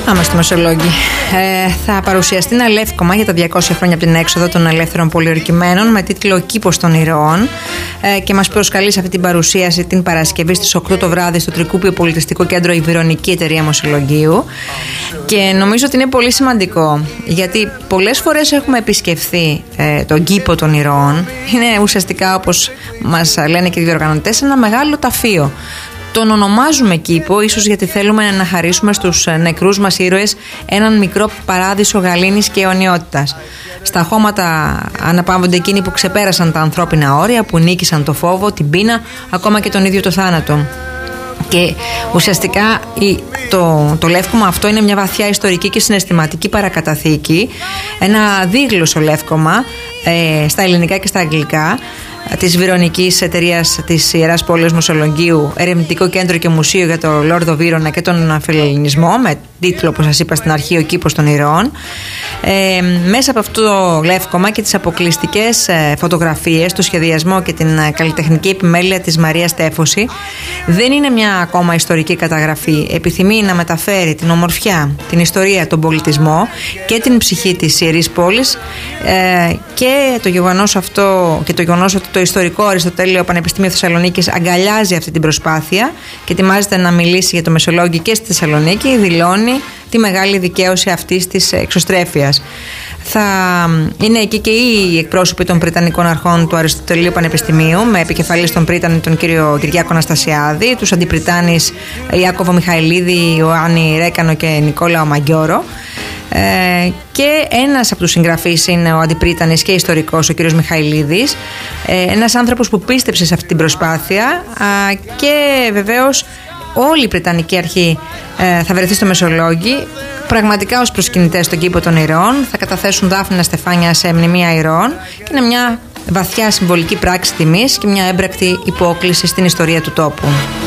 Πάμε στο Μεσολόγγι. Θα παρουσιαστεί ένα λεύκομα για τα 200 χρόνια από την έξοδο των ελεύθερων πολιορκημένων με τίτλο «Ο κήπος των ηρώων» και μας προσκαλεί σε αυτή την παρουσίαση την Παρασκευή στις 8 το βράδυ στο Τρικούπιο Πολιτιστικό Κέντρο η Βυρωνική Εταιρεία Μεσολογγίου. Και νομίζω ότι είναι πολύ σημαντικό, γιατί πολλές φορές έχουμε επισκεφθεί τον κήπο των ηρώων. Είναι ουσιαστικά, όπως μας λένε και οι διοργανωτές, ένα μεγάλο ταφείο. Τον ονομάζουμε κήπο, ίσως γιατί θέλουμε να χαρίσουμε στους νεκρούς μας ήρωες έναν μικρό παράδεισο γαλήνης και αιωνιότητας. Στα χώματα αναπαύονται εκείνοι που ξεπέρασαν τα ανθρώπινα όρια, που νίκησαν το φόβο, την πείνα, ακόμα και τον ίδιο το θάνατο. Και ουσιαστικά το λεύκομα αυτό είναι μια βαθιά ιστορική και συναισθηματική παρακαταθήκη, ένα δίγλωσσο λεύκομα στα ελληνικά και στα αγγλικά της Βυρωνικής Εταιρείας της Ιεράς Πόλεως Μεσολογγίου, ερευνητικό κέντρο και μουσείο για το Λόρδο Βύρωνα και τον Φιλελληνισμό, με τίτλο, όπως σας είπα στην αρχή, «Ο κήπος των ηρώων». Μέσα από αυτό το λεύκομα και τις αποκλειστικές φωτογραφίες, το σχεδιασμό και την καλλιτεχνική επιμέλεια της Μαρίας Στέφωση, δεν είναι μια ακόμα ιστορική καταγραφή. Επιθυμεί να μεταφέρει την ομορφιά, την ιστορία, τον πολιτισμό και την ψυχή της Ιερής Πόλης, και το γεγονός αυτό και το γεγονός ότι το ιστορικό Αριστοτέλειο Πανεπιστήμιο Θεσσαλονίκης αγκαλιάζει αυτή την προσπάθεια και ετοιμάζεται να μιλήσει για το Μεσολόγγι και στη Θεσσαλονίκη, δηλώνει τη μεγάλη δικαίωση αυτής της εξωστρέφειας. Θα είναι εκεί και οι εκπρόσωποι των Πριτανικών Αρχών του Αριστοτελείου Πανεπιστημίου, με επικεφαλής τον Πρίτανη τον κύριο Κυριάκο Αναστασιάδη, τους αντιπριτάνης Ιάκωβο Μιχαηλίδη, Ιωάννη Ρέκανο και Νικόλαο Μαγκιόρο. Και ένας από τους συγγραφείς είναι ο αντιπρίτανης και ιστορικός ο κύριος Μιχαηλίδης, ένας άνθρωπος που πίστεψε σε αυτή την προσπάθεια, και βεβαίως όλη η Πριτανική Αρχή θα βρεθεί στο Μεσολόγγι, πραγματικά ως προσκυνητές στον κήπο των ηρώων. Θα καταθέσουν δάφνηνα στεφάνια σε μνημεία ηρώων και είναι μια βαθιά συμβολική πράξη τιμής και μια έμπρακτη υπόκληση στην ιστορία του τόπου.